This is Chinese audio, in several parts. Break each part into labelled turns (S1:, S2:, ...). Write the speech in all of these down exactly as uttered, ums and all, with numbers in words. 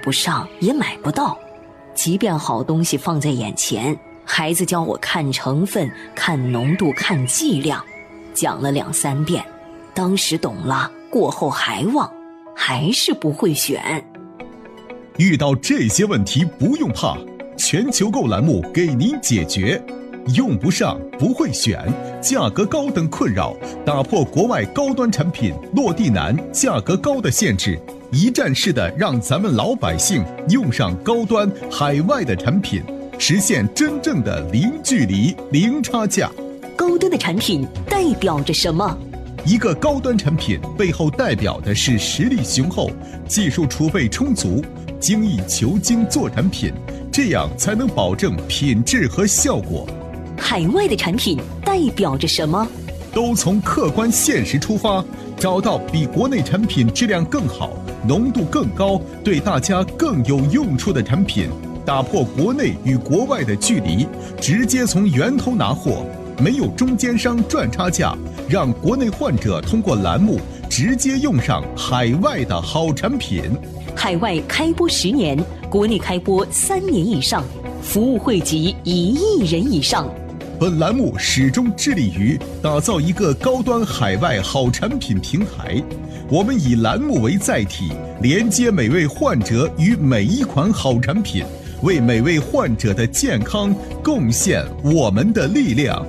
S1: 不上也买不到。即便好东西放在眼前，孩子教我看成分、看浓度、看剂量，讲了两三遍，当时懂了，过后还忘，还是不会选。
S2: 遇到这些问题不用怕，全球购栏目给您解决。用不上不会选，价格高等困扰，打破国外高端产品落地难、价格高的限制，一站式的让咱们老百姓用上高端海外的产品，实现真正的零距离、零差价。
S1: 高端的产品代表着什么？
S2: 一个高端产品背后代表的是实力雄厚、技术储备充足、精益求精做产品，这样才能保证品质和效果。
S1: 海外的产品代表着什么？
S2: 都从客观现实出发，找到比国内产品质量更好、浓度更高、对大家更有用处的产品，打破国内与国外的距离，直接从源头拿货，没有中间商赚差价，让国内患者通过栏目直接用上海外的好产品。
S1: 海外开播十年，国内开播三年以上，服务惠及一亿人以上。
S2: 本栏目始终致力于打造一个高端海外好产品平台，我们以栏目为载体，连接每位患者与每一款好产品，为每位患者的健康贡献我们的力量。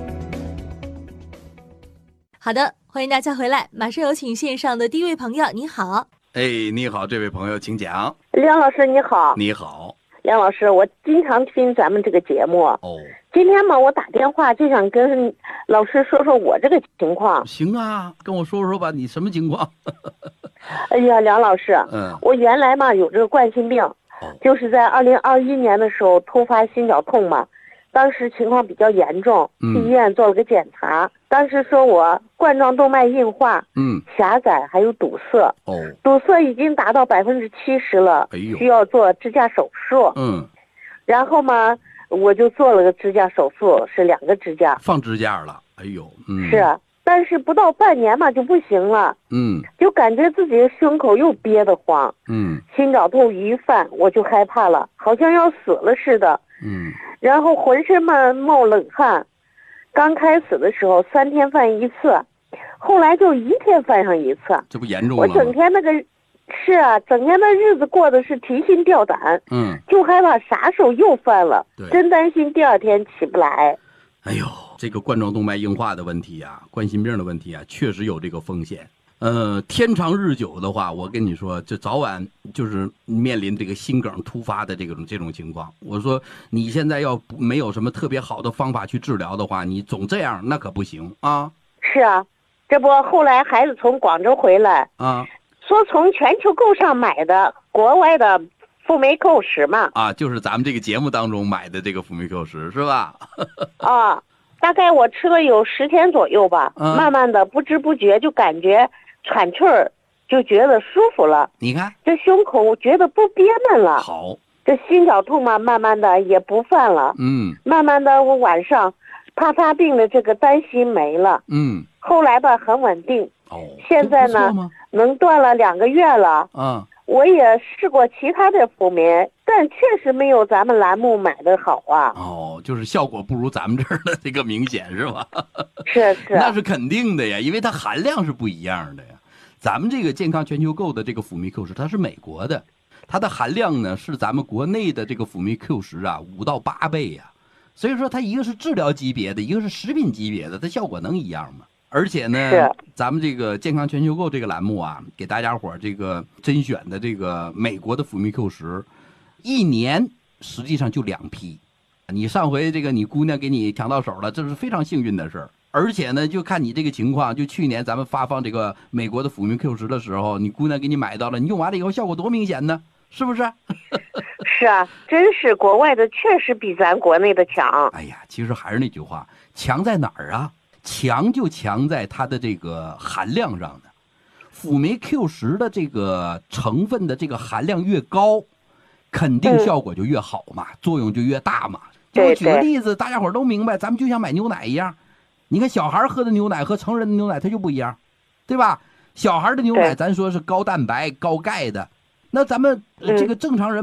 S3: 好的，欢迎大家回来，马上有请线上的第一位朋友。你好。
S4: 哎，你好，这位朋友请讲。
S5: 梁老师你好。
S4: 你好。
S5: 梁老师，我经常听咱们这个节目。
S4: 哦。
S5: 今天嘛，我打电话就想跟老师说说我这个情况。
S4: 行啊，跟我说说吧，你什么情况？
S5: 哎呀，梁老师，
S4: 嗯，
S5: 我原来嘛有这个冠心病，
S4: 哦，
S5: 就是在二零二一年的时候突发心绞痛嘛，当时情况比较严重，去医院做了个检查，嗯，当时说我冠状动脉硬化，
S4: 嗯，
S5: 狭窄还有堵塞，
S4: 哦，
S5: 堵塞已经达到百分之七十了，
S4: 哎呦，
S5: 需要做支架手术，
S4: 嗯，
S5: 然后嘛。我就做了个支架手术，是两个支架，
S4: 放支架了。哎呦，嗯，
S5: 是，但是不到半年嘛就不行了，
S4: 嗯，
S5: 就感觉自己的胸口又憋得慌，
S4: 嗯，
S5: 心绞痛一犯我就害怕了，好像要死了似的，
S4: 嗯，
S5: 然后浑身嘛冒冷汗，刚开始的时候三天犯一次，后来就一天犯上一次，
S4: 这不严重了吗？
S5: 我整天那个。是啊，整天的日子过得是提心吊胆，
S4: 嗯，
S5: 就害怕啥时候又犯了，真担心第二天起不来。
S4: 哎呦，这个冠状动脉硬化的问题啊，冠心病的问题啊，确实有这个风险。呃，天长日久的话，我跟你说，这早晚就是面临这个心梗突发的这种这种情况。我说你现在要没有什么特别好的方法去治疗的话，你总这样那可不行啊。
S5: 是啊，这不后来孩子从广州回来
S4: 啊。
S5: 说从全球购上买的国外的辅酶 Q 十嘛，
S4: 啊，就是咱们这个节目当中买的这个辅酶 Q 十是吧？
S5: 啊，大概我吃了有十天左右吧，嗯，慢慢的不知不觉就感觉喘气儿，就觉得舒服了。
S4: 你看
S5: 这胸口觉得不憋闷了，
S4: 好，
S5: 这心绞痛嘛，慢慢的也不犯了。
S4: 嗯，
S5: 慢慢的我晚上怕发病的这个担心没了。
S4: 嗯，
S5: 后来吧很稳定。
S4: 哦，
S5: 现在呢能断了两个月了。
S4: 嗯，
S5: 我也试过其他的辅酶，但确实没有咱们栏目买的好啊。
S4: 哦，就是效果不如咱们这儿的这个明显是吧？
S5: 是是，
S4: 那是肯定的呀，因为它含量是不一样的呀。咱们这个健康全球购的这个辅酶 Q 十，它是美国的，它的含量呢是咱们国内的这个辅酶 Q 十啊五到八倍呀。所以说它一个是治疗级别的，一个是食品级别的，它效果能一样吗？而且呢，咱们这个健康全球购这个栏目啊，给大家伙这个甄选的这个美国的辅酶 Q 十，一年实际上就两批。你上回这个你姑娘给你抢到手了，这是非常幸运的事儿。而且呢，就看你这个情况，就去年咱们发放这个美国的辅酶 Q 十的时候，你姑娘给你买到了，你用完了以后效果多明显呢，是不是？
S5: 是啊，真是国外的确实比咱国内的强。
S4: 哎呀，其实还是那句话，强在哪儿啊？强就强在它的这个含量上的，辅酶 Q 十的这个成分的这个含量越高，肯定效果就越好嘛，嗯，作用就越大嘛。就我举个例子，大家伙都明白，咱们就像买牛奶一样，你看小孩喝的牛奶和成人的牛奶它就不一样，对吧？小孩的牛奶咱说是高蛋白高钙的，那咱们这个正常人